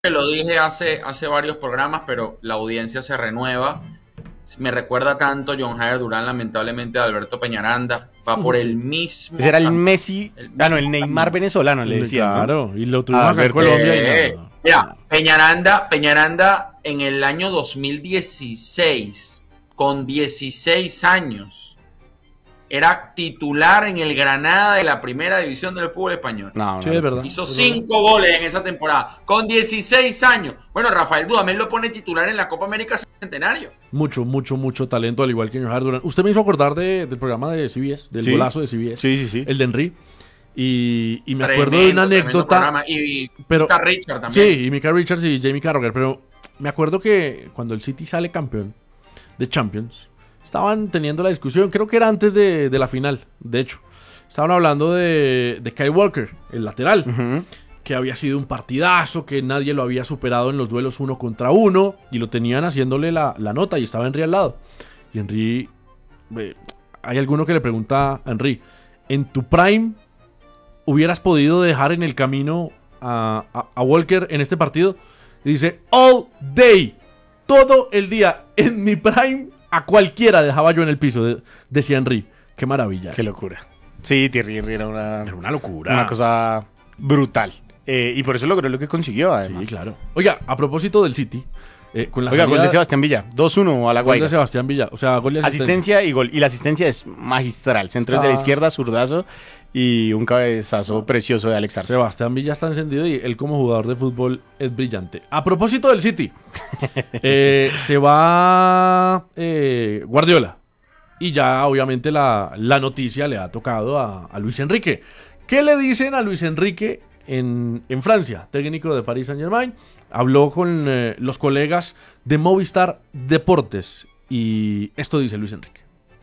que lo dije hace varios programas, pero la audiencia se renueva. Me recuerda tanto John Jair Durán, lamentablemente, de Alberto Peñaranda. Va por el mismo. Ese era el Messi, el Neymar camino. venezolano, le decían, claro, ¿no? y lo tuvimos acá en Alberto. Colombia y nada. Mira, Peñaranda en el año 2016, con 16 años, era titular en el Granada de la primera división del fútbol español. Sí, es verdad. Hizo 5 goles en esa temporada, con 16 años. Bueno, Rafael Dudamel lo pone titular en la Copa América Centenario. Mucho talento, al igual que John Jair Durán. Usted me hizo acordar del programa de CBS, del golazo de CBS. Sí. El de Henry. Y me acuerdo de una anécdota. Y pero, Micah Richards también. Sí, y Micah Richards y Jamie Carragher. Pero me acuerdo que cuando el City sale campeón de Champions, estaban teniendo la discusión, creo que era antes de la final, de hecho. Estaban hablando de Kyle Walker, el lateral, que había sido un partidazo, que nadie lo había superado en los duelos 1 contra 1, y lo tenían haciéndole la nota, y estaba Henry al lado. Y Henry, hay alguno que le pregunta a Henry, ¿en tu prime hubieras podido dejar en el camino a Walker en este partido? Y dice, all day, todo el día, en mi prime, a cualquiera dejaba yo en el piso, decía Henry. Qué maravilla. Qué locura. Sí, Thierry Henry era una locura. Una cosa brutal. Y por eso logró lo que consiguió, además. Sí, claro. Oiga, a propósito del City, con la gol de Sebastián Villa, 2-1 a la Guaira. Gol de Sebastián Villa, o sea, gol de asistencia y gol. Y la asistencia es magistral. Centro es de la izquierda, zurdazo y un cabezazo precioso de Alex Arce. Sebastián Villa está encendido y él como jugador de fútbol es brillante. A propósito del City, se va Guardiola. Y ya obviamente la noticia le ha tocado a Luis Enrique. ¿Qué le dicen a Luis Enrique en Francia? Técnico de Paris Saint-Germain. Habló con los colegas de Movistar Deportes. Y esto dice Luis Enrique.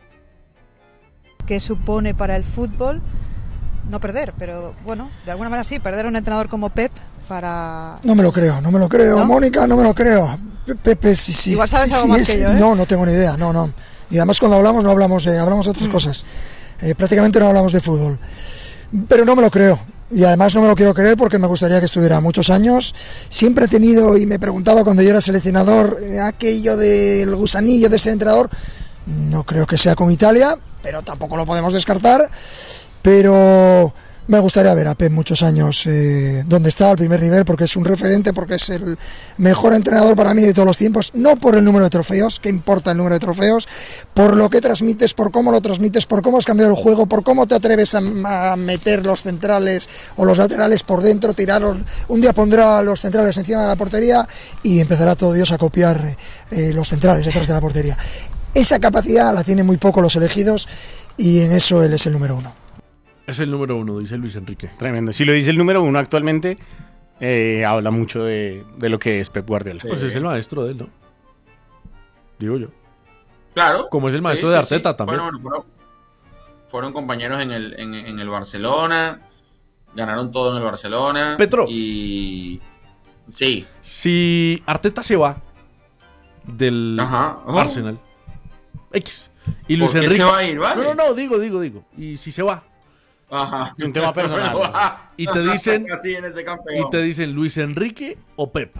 ¿Qué supone para el fútbol? No perder, pero bueno, de alguna manera sí, perder a un entrenador como Pep para... No me lo creo, ¿no? Mónica, no me lo creo. Pepe, sí. Igual sabes algo más que yo, ¿eh? No tengo ni idea, no. Y además cuando hablamos no hablamos de otras cosas. Prácticamente no hablamos de fútbol. Pero no me lo creo. Y además no me lo quiero creer porque me gustaría que estuviera muchos años. Siempre he tenido, y me preguntaba cuando yo era seleccionador, aquello del gusanillo de ser entrenador. No creo que sea con Italia, pero tampoco lo podemos descartar. Pero me gustaría ver a Pep muchos años donde está, al primer nivel, porque es un referente, porque es el mejor entrenador para mí de todos los tiempos, no por el número de trofeos, que importa el número de trofeos, por lo que transmites, por cómo lo transmites, por cómo has cambiado el juego, por cómo te atreves a meter los centrales o los laterales por dentro, tirarlos. Un día pondrá los centrales encima de la portería y empezará todo Dios a copiar los centrales detrás de la portería. Esa capacidad la tienen muy poco los elegidos y en eso él es el número uno. Es el número uno, dice Luis Enrique. Tremendo. Si lo dice el número uno actualmente, habla mucho de lo que es Pep Guardiola. Pues es el maestro de él, ¿no? Digo yo. Claro. Como es el maestro de Arteta también. Fueron compañeros en el Barcelona. Ganaron todo en el Barcelona. Petro. Y... Sí. Si Arteta se va del Arsenal. X. Y Luis ¿Por qué Enrique se va a ir, vale? No, digo. Y si se va. Ajá. Un tema personal. Y te dicen Luis Enrique o Pep.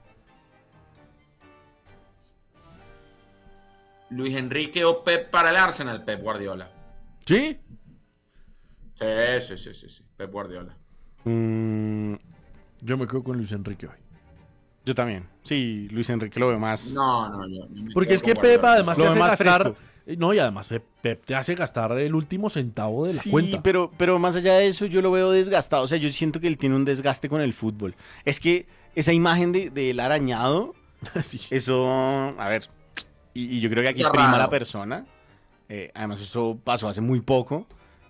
Luis Enrique o Pep para el Arsenal, Pep Guardiola. ¿Sí? Sí. Pep Guardiola. Yo me quedo con Luis Enrique hoy. Yo también. Sí, Luis Enrique lo veo más. No, yo porque es que Pep además te hace gastar. Fresco. No, y además Pep te hace gastar el último centavo de la cuenta. Sí, pero más allá de eso, yo lo veo desgastado. O sea, yo siento que él tiene un desgaste con el fútbol. Es que esa imagen de él arañado, sí. Eso, a ver, y yo creo que aquí prima la persona. Además, eso pasó hace muy poco.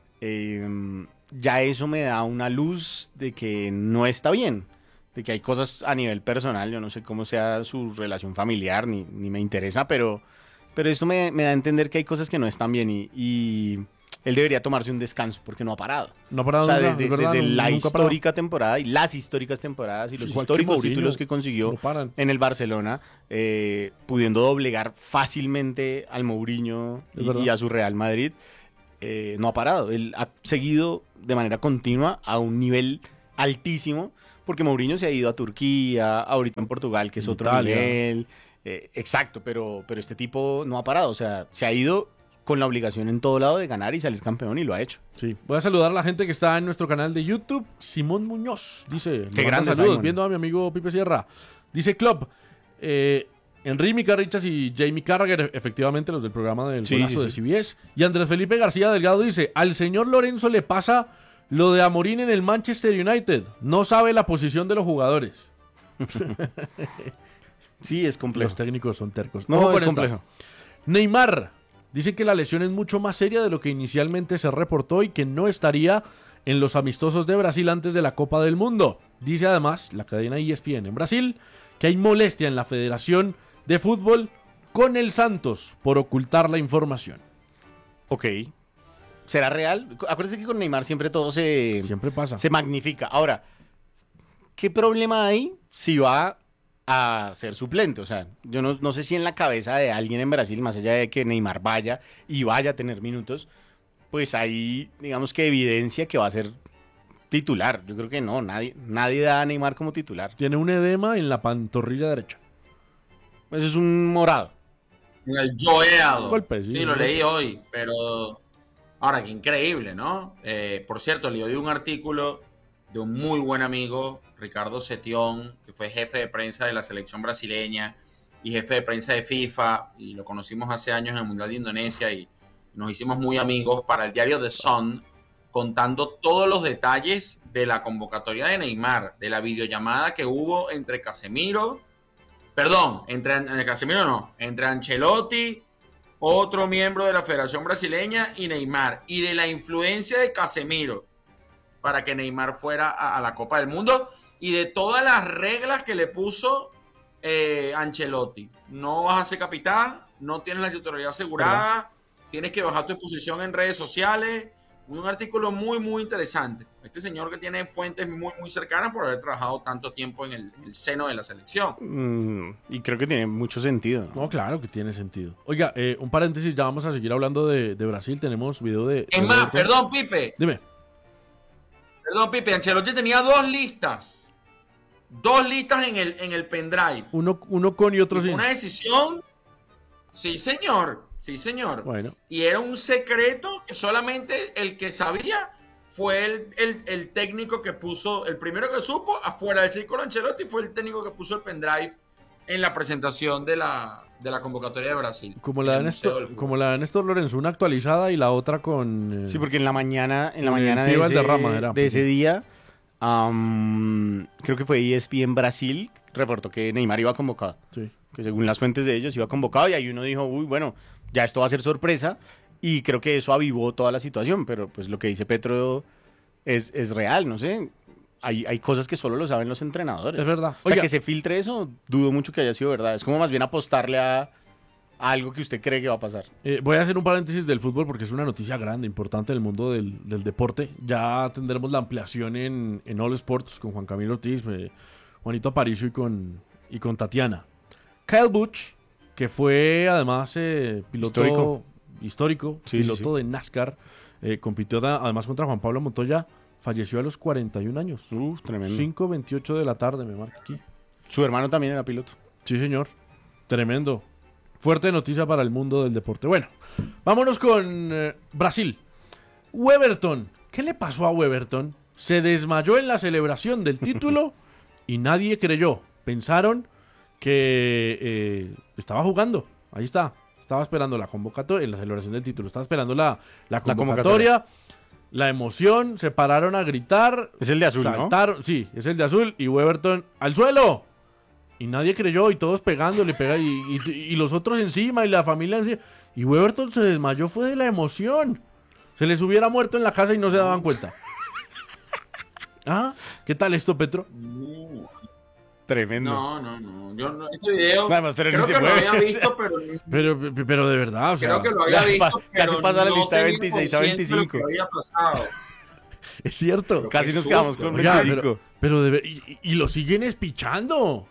Ya eso me da una luz de que no está bien. De que hay cosas a nivel personal. Yo no sé cómo sea su relación familiar, ni me interesa, pero esto me da a entender que hay cosas que no están bien y él debería tomarse un descanso porque no ha parado. No ha parado. O sea, desde la histórica temporada y las históricas temporadas y los históricos títulos que consiguió en el Barcelona, pudiendo doblegar fácilmente al Mourinho y a su Real Madrid, no ha parado. Él ha seguido de manera continua a un nivel altísimo porque Mourinho se ha ido a Turquía, ahorita en Portugal, que es otro Italia. nivel. Exacto, pero este tipo no ha parado, o sea, se ha ido con la obligación en todo lado de ganar y salir campeón y lo ha hecho. Sí, voy a saludar a la gente que está en nuestro canal de YouTube. Simón Muñoz dice: Qué le manda grande, saludos, Simón. viendo a mi amigo Pipe Sierra. Dice Club, Enrique Micarrichas y Jamie Carragher, efectivamente los del programa del Sí, golazo sí, de sí. CBS. Y Andrés Felipe García Delgado dice: al señor Lorenzo le pasa lo de Amorín en el Manchester United. No sabe la posición de los jugadores. Sí, es complejo. Los técnicos son tercos. No, Ojo con es esta. complejo. Neymar dice que la lesión es mucho más seria de lo que inicialmente se reportó y que no estaría en los amistosos de Brasil antes de la Copa del Mundo. Dice además la cadena ESPN en Brasil que hay molestia en la Federación de Fútbol con el Santos por ocultar la información. Ok. ¿Será real? Acuérdense que con Neymar siempre todo Siempre pasa. se magnifica. Ahora, ¿qué problema hay si va a ser suplente? O sea, yo no sé si en la cabeza de alguien en Brasil, más allá de que Neymar vaya a tener minutos, pues hay, digamos que evidencia que va a ser titular. Yo creo que no, nadie da a Neymar como titular. Tiene un edema en la pantorrilla derecha. Eso es un morado. El Joel. Golpe, sí. Sí, lo leí hoy, pero ahora, qué increíble, ¿no? Por cierto, leí hoy un artículo de un muy buen amigo, Ricardo Setión, que fue jefe de prensa de la selección brasileña y jefe de prensa de FIFA, y lo conocimos hace años en el Mundial de Indonesia y nos hicimos muy amigos, para el diario The Sun, contando todos los detalles de la convocatoria de Neymar, de la videollamada que hubo entre Casemiro, entre Ancelotti, otro miembro de la Federación Brasileña, y Neymar, y de la influencia de Casemiro para que Neymar fuera a la Copa del Mundo, y de todas las reglas que le puso Ancelotti. No vas a ser capitán, no tienes la titularidad asegurada, tienes que bajar tu exposición en redes sociales. Un artículo muy, muy interesante. Este señor que tiene fuentes muy, muy cercanas por haber trabajado tanto tiempo en el seno de la selección. Y creo que tiene mucho sentido, ¿no? No, claro que tiene sentido. Oiga, un paréntesis, ya vamos a seguir hablando de Brasil. Tenemos video de... Es más, perdón, Pipe. Dime. Ancelotti tenía dos listas. Dos listas en el pendrive. Uno con y otro Y fue sin. una decisión. Sí, señor. Sí, señor. Bueno. Y era un secreto que solamente el que sabía fue el técnico que puso, el primero que supo, afuera del círculo Ancelotti, fue el técnico que puso el pendrive en la presentación de la convocatoria de Brasil. Como la de Néstor Lorenzo, una actualizada y la otra con... Sí, porque en la mañana el de Pío ese, Valderrama era, de ese día, creo que fue ESPN Brasil, reportó que Neymar iba convocado. Sí. Que según las fuentes de ellos iba convocado, y ahí uno dijo, uy, bueno, ya esto va a ser sorpresa, y creo que eso avivó toda la situación, pero pues lo que dice Petro es real, no sé. Hay cosas que solo lo saben los entrenadores. Es verdad. O sea, Oiga. que se filtre eso, dudo mucho que haya sido verdad. Es como más bien apostarle a algo que usted cree que va a pasar. Voy a hacer un paréntesis del fútbol porque es una noticia grande, importante en el mundo del deporte. Ya tendremos la ampliación en All Sports con Juan Camilo Ortiz, Juanito Aparicio y con Tatiana. Kyle Busch, que fue además piloto histórico, Sí, piloto sí. de NASCAR, compitió además contra Juan Pablo Montoya, falleció a los 41 años. Tremendo. 5:28 de la tarde, me marca aquí. Su hermano también era piloto. Sí, señor. Tremendo. Fuerte noticia para el mundo del deporte. Bueno, vámonos con Brasil. Weberton. ¿Qué le pasó a Weberton? Se desmayó en la celebración del título y nadie creyó. Pensaron que estaba jugando. Ahí está. Estaba esperando la convocatoria, en la celebración del título. Estaba esperando la convocatoria. La emoción, se pararon a gritar. Es el de azul, saltaron, ¿no? Sí, es el de azul. Y Weberton, ¡al suelo! Y nadie creyó, y todos pegándole, y los otros encima, y la familia encima. Y Weberton se desmayó, fue de la emoción. Se les hubiera muerto en la casa y no se daban cuenta. ¿Ah? ¿Qué tal esto, Petro? Tremendo. No. Yo no, este video Vamos, pero creo ni se que lo mueve. había visto, Pero de verdad, o sea, creo que lo había visto, casi pero pasa la no lista de tenía 26 a conciencia de lo 25. que había pasado. es cierto. Casi Qué nos quedamos susto. con Oiga, 25. pero y lo siguen espichando.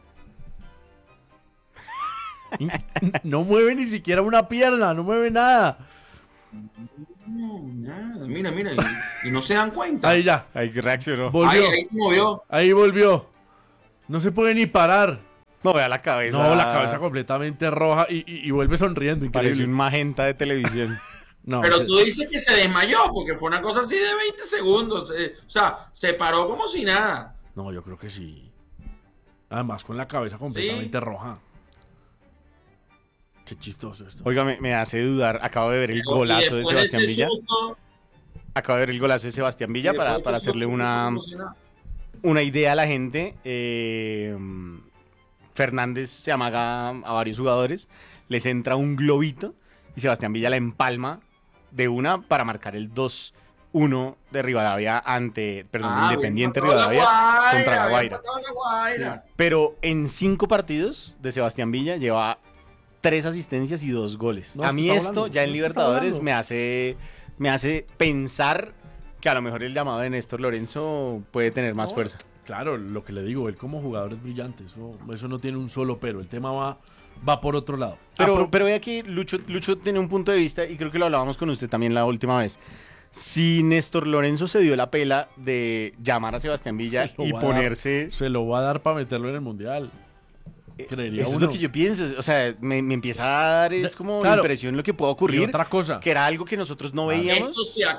No mueve ni siquiera una pierna, no mueve nada. No, nada, mira, y no se dan cuenta. Ahí ya. Ahí reaccionó. Volvió. Ahí se movió. Ahí volvió. No se puede ni parar. No, vea la cabeza. No, la cabeza completamente roja y vuelve sonriendo. Parece Increíble. un magenta de televisión. No, Pero tú dices que se desmayó, porque fue una cosa así de 20 segundos. O sea, se paró como si nada. no, yo creo que sí. Además, con la cabeza completamente roja. Qué chistoso esto. Oiga, me hace dudar. Acabo de ver el Y golazo de después Sebastián ese Villa. susto, Acabo de ver el golazo de Sebastián Villa y para después ese hacerle susto, una como si nada. idea a la gente. Fernández se amaga a varios jugadores, les entra un globito y Sebastián Villa la empalma de una para marcar el 2-1 de Rivadavia de Independiente Rivadavia contra La Guaira. Pero en 5 partidos de Sebastián Villa lleva 3 asistencias y 2 goles. No, A mí está esto hablando, ya en no está Libertadores hablando. me hace pensar que a lo mejor el llamado de Néstor Lorenzo puede tener más fuerza. Claro, lo que le digo, él como jugador es brillante. Eso no tiene un solo pero. El tema va por otro lado. Pero ve aquí, Lucho tiene un punto de vista y creo que lo hablábamos con usted también la última vez. Si Néstor Lorenzo se dio la pela de llamar a Sebastián Villa Se lo y va a dar. ponerse... Se lo va a dar para meterlo en el Mundial. Creería Eso es uno. lo que yo pienso. O sea, me empieza a dar es como Claro. impresión lo que puede Y ocurrir. otra cosa. Que era algo que nosotros no veíamos.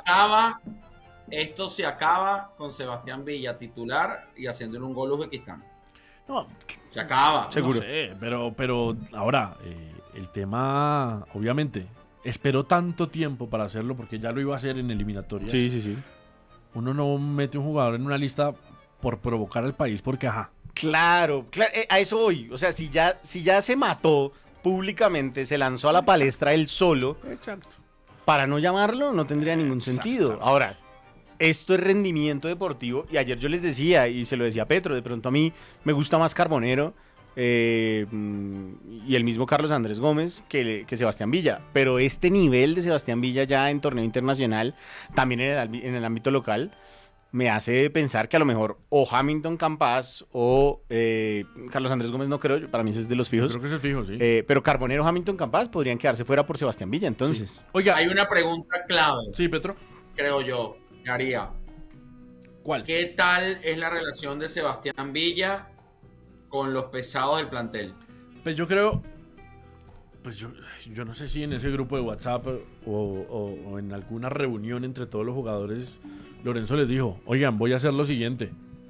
Esto se acaba con Sebastián Villa titular y haciéndole un gol a Uzbekistán. No, Se acaba. Seguro. no sé, pero ahora, el tema, obviamente, esperó tanto tiempo para hacerlo porque ya lo iba a hacer en eliminatoria. Sí. Uno no mete un jugador en una lista por provocar al país porque, ajá. Claro, a eso voy. O sea, si ya se mató públicamente, se lanzó a la palestra él solo, Exacto. para no llamarlo no tendría ningún sentido. Ahora, esto es rendimiento deportivo y ayer yo les decía, y se lo decía a Petro, de pronto a mí me gusta más Carbonero y el mismo Carlos Andrés Gómez que Sebastián Villa, pero este nivel de Sebastián Villa ya en torneo internacional, también en el ámbito local, me hace pensar que a lo mejor o Hamilton Campas o Carlos Andrés Gómez no creo, para mí ese es de los fijos. Creo que es el fijo, sí. Pero Carbonero, Hamilton Campas podrían quedarse fuera por Sebastián Villa, entonces. Oiga, Hay una pregunta clave, sí, Petro. creo yo, que haría. ¿Cuál? ¿Qué tal es la relación de Sebastián Villa con los pesados del plantel? Pues yo creo, pues yo no sé si en ese grupo de WhatsApp o en alguna reunión entre todos los jugadores, Lorenzo les dijo, oigan, voy a hacer lo siguiente.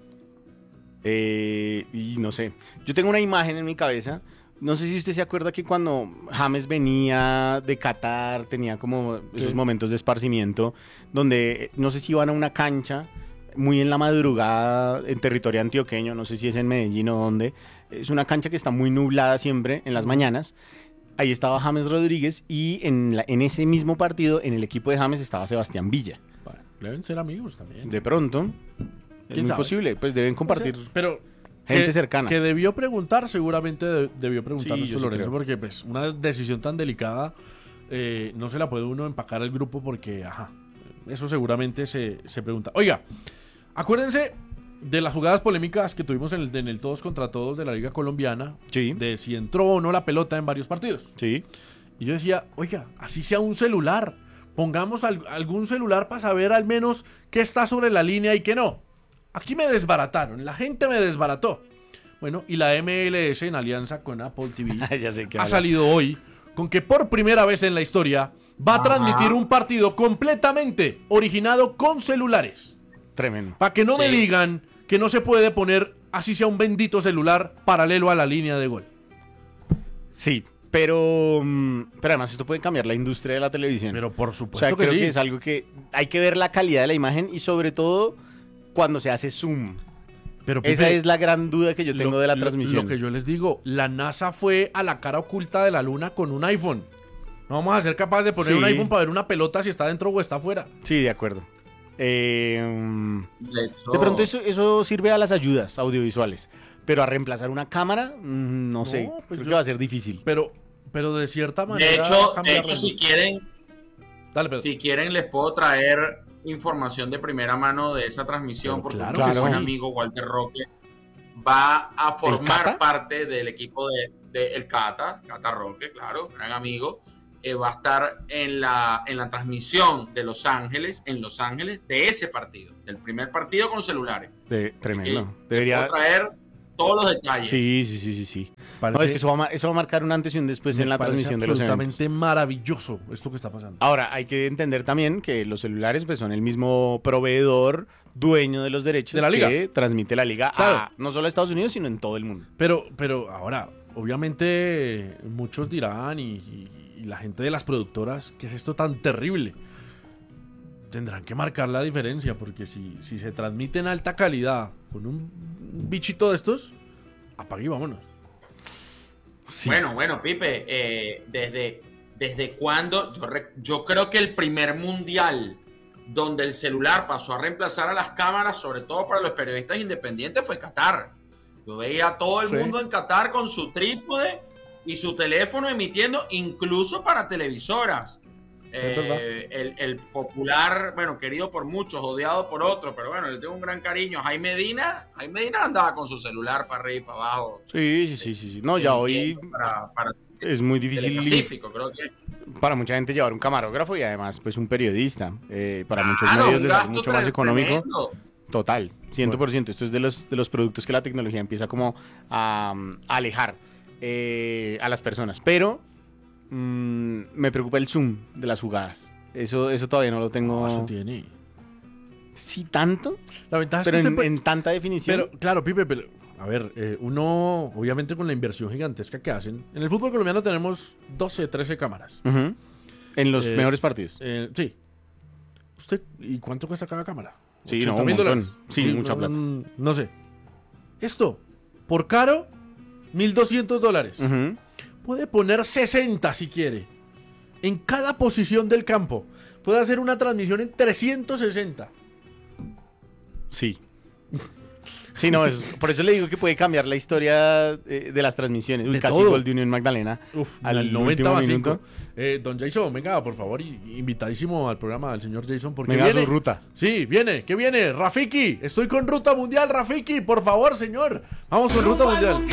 Y no sé, yo tengo una imagen en mi cabeza. No sé si usted se acuerda que cuando James venía de Qatar tenía como esos momentos de esparcimiento donde no sé si iban a una cancha muy en la madrugada en territorio antioqueño, no sé si es en Medellín o dónde. Es una cancha que está muy nublada siempre en las mañanas. Ahí estaba James Rodríguez y en ese mismo partido en el equipo de James estaba Sebastián Villa. Bueno, deben ser amigos también. De pronto, es ¿Quién muy sabe? posible, pues deben compartir. No sé, pero gente cercana. Que debió preguntar, seguramente debió preguntar Sí, esto yo sí Lorenzo, creo. porque pues una decisión tan delicada no se la puede uno empacar al grupo porque, ajá, eso seguramente se pregunta. Oiga, acuérdense de las jugadas polémicas que tuvimos en el todos contra todos de la Liga Colombiana, Sí. de si entró o no la pelota en varios partidos. Sí. Y yo decía, oiga, así sea un celular, pongamos algún celular para saber al menos qué está sobre la línea y qué no. Aquí me desbarataron, la gente me desbarató. Bueno, y la MLS en alianza con Apple TV Ya sé que ha habla. salido hoy con que por primera vez en la historia va a transmitir un partido completamente originado con celulares. Tremendo. Para que no me Sí. digan que no se puede poner, así sea un bendito celular, paralelo a la línea de gol. Sí, pero además esto puede cambiar la industria de la televisión. Pero por o supuesto sea, que creo sí. que es algo que hay que ver la calidad de la imagen y sobre todo cuando se hace zoom. Pero, Esa Pipe, es la gran duda que yo tengo de la transmisión. Lo que yo les digo, la NASA fue a la cara oculta de la luna con un iPhone. No vamos a ser capaces de poner Sí. un iPhone para ver una pelota si está dentro o está afuera. Sí, de acuerdo. De hecho, De pronto eso sirve a las ayudas audiovisuales, pero a reemplazar una cámara, no sé, pues creo yo- que va a ser difícil. Pero de cierta manera. de hecho, cambia la si industria. quieren, Dale, Pedro. si quieren les puedo traer información de primera mano de esa transmisión, Pero porque claro un que buen sí. amigo, Walter Roque, va a formar Cata? parte del equipo de el Cata Roque, claro, gran amigo. va a estar en la transmisión de Los Ángeles, de ese partido, del primer partido con celulares. Tremendo. Debería traer todos los detalles. Sí. No, es que eso va a marcar un antes y un después en la transmisión de los eventos. Absolutamente maravilloso esto que está pasando. Ahora, hay que entender también que los celulares pues, son el mismo proveedor, dueño de los derechos de la liga, que transmite la liga claro, no solo a Estados Unidos, sino en todo el mundo. Pero ahora, obviamente, muchos dirán, y la gente de las productoras, ¿qué es esto tan terrible? Tendrán que marcar la diferencia, porque si se transmite en alta calidad con un bichito de estos, apague y vámonos. Sí. Bueno, Pipe, ¿desde cuándo? Yo creo que el primer mundial donde el celular pasó a reemplazar a las cámaras, sobre todo para los periodistas independientes, fue Qatar. Yo veía a todo el mundo en Qatar con su trípode y su teléfono emitiendo, incluso para televisoras. El popular, bueno, querido por muchos, odiado por otros, pero bueno, le tengo un gran cariño. Jaime Medina andaba con su celular para arriba y para abajo. Sí. No, ya hoy para es muy difícil. Pacífico, creo que. Para mucha gente llevar un camarógrafo y además pues un periodista. Para muchos medios les es mucho más económico. Tremendo. Total, 100%. Bueno. Esto es de los productos que la tecnología empieza como a alejar a las personas. Pero me preocupa el zoom de las jugadas. Eso todavía no lo tengo. Eso tiene. Sí, tanto. La ventaja pero es que en tanta definición. Pero, claro, Pipe, pero a ver, uno, obviamente con la inversión gigantesca que hacen, en el fútbol colombiano tenemos 12, 13 cámaras. En los mejores partidos. Sí. ¿Usted y cuánto cuesta cada cámara? Sí, no, un montón. Sí, mucha plata. No sé. Esto, por caro, $1,200. Puede poner 60 si quiere. En cada posición del campo. Puede hacer una transmisión en 360. Sí. Sí, no, por eso le digo que puede cambiar la historia de las transmisiones. Casi todo. Gol de Unión Magdalena. Al 90 don Jason, venga, por favor, invitadísimo al programa del señor Jason. Porque venga viene a su ruta. Sí, viene. ¿Qué viene? Rafiki, estoy con Ruta Mundial, Rafiki, por favor, señor. Vamos con Ruta Mundial.